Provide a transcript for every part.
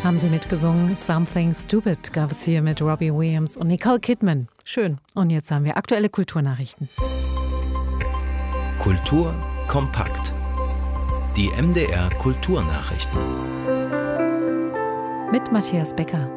haben sie mitgesungen. Something Stupid gab es hier mit Robbie Williams und Nicole Kidman. Schön. Und jetzt haben wir aktuelle Kulturnachrichten. Kultur kompakt. Die MDR Kulturnachrichten. Mit Matthias Becker.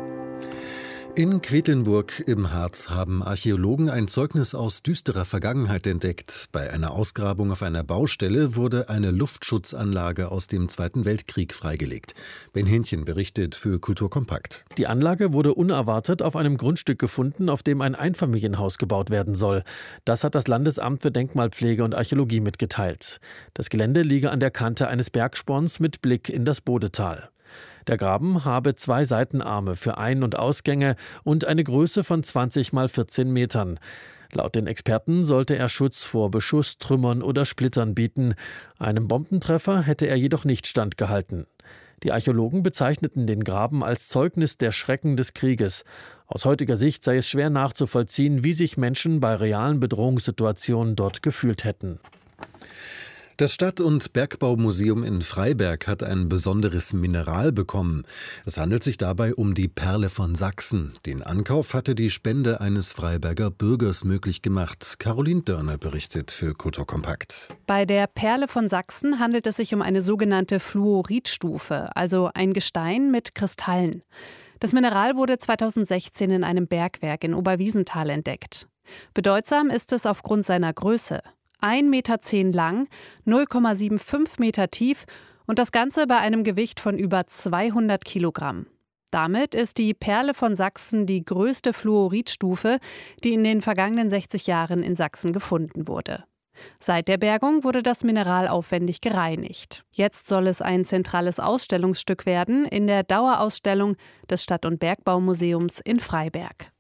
In Quedlinburg im Harz haben Archäologen ein Zeugnis aus düsterer Vergangenheit entdeckt. Bei einer Ausgrabung auf einer Baustelle wurde eine Luftschutzanlage aus dem Zweiten Weltkrieg freigelegt. Ben Hähnchen berichtet für Kultur kompakt. Die Anlage wurde unerwartet auf einem Grundstück gefunden, auf dem ein Einfamilienhaus gebaut werden soll. Das hat das Landesamt für Denkmalpflege und Archäologie mitgeteilt. Das Gelände liege an der Kante eines Bergsporns mit Blick in das Bodetal. Der Graben habe 2 Seitenarme für Ein- und Ausgänge und eine Größe von 20 mal 14 Metern. Laut den Experten sollte er Schutz vor Beschuss, Trümmern oder Splittern bieten. Einem Bombentreffer hätte er jedoch nicht standgehalten. Die Archäologen bezeichneten den Graben als Zeugnis der Schrecken des Krieges. Aus heutiger Sicht sei es schwer nachzuvollziehen, wie sich Menschen bei realen Bedrohungssituationen dort gefühlt hätten. Das Stadt- und Bergbaumuseum in Freiberg hat ein besonderes Mineral bekommen. Es handelt sich dabei um die Perle von Sachsen. Den Ankauf hatte die Spende eines Freiberger Bürgers möglich gemacht. Caroline Dörner berichtet für Kultur kompakt. Bei der Perle von Sachsen handelt es sich um eine sogenannte Fluoritstufe, also ein Gestein mit Kristallen. Das Mineral wurde 2016 in einem Bergwerk in Oberwiesenthal entdeckt. Bedeutsam ist es aufgrund seiner Größe. 1,10 Meter lang, 0,75 Meter tief und das Ganze bei einem Gewicht von über 200 Kilogramm. Damit ist die Perle von Sachsen die größte Fluoritstufe, die in den vergangenen 60 Jahren in Sachsen gefunden wurde. Seit der Bergung wurde das Mineral aufwendig gereinigt. Jetzt soll es ein zentrales Ausstellungsstück werden in der Dauerausstellung des Stadt- und Bergbaumuseums in Freiberg.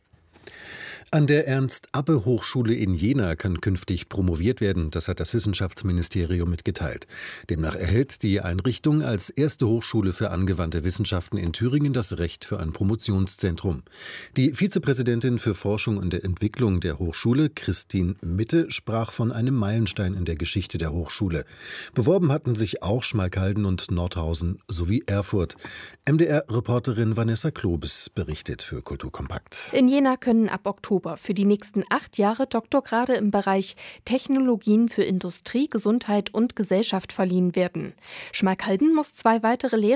An der Ernst-Abbe-Hochschule in Jena kann künftig promoviert werden, das hat das Wissenschaftsministerium mitgeteilt. Demnach erhält die Einrichtung als erste Hochschule für angewandte Wissenschaften in Thüringen das Recht für ein Promotionszentrum. Die Vizepräsidentin für Forschung und Entwicklung der Hochschule, Christine Mitte, sprach von einem Meilenstein in der Geschichte der Hochschule. Beworben hatten sich auch Schmalkalden und Nordhausen sowie Erfurt. MDR-Reporterin Vanessa Klobes berichtet für Kultur kompakt. In Jena können ab Oktober für die nächsten 8 Jahre Doktorgrade im Bereich Technologien für Industrie, Gesundheit und Gesellschaft verliehen werden. Schmalkalden muss 2 weitere